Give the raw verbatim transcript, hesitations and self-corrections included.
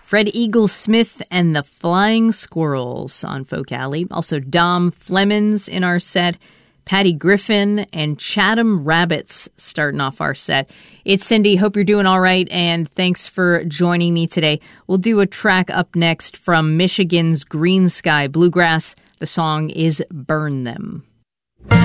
Fred Eagle Smith and the Flying Squirrels on Folk Alley. Also Dom Flemons in our set. Patty Griffin and Chatham Rabbits starting off our set. It's Cindy. Hope you're doing all right, and thanks for joining me today. We'll do a track up next from Michigan's Green Sky Bluegrass. The song is Burn Them.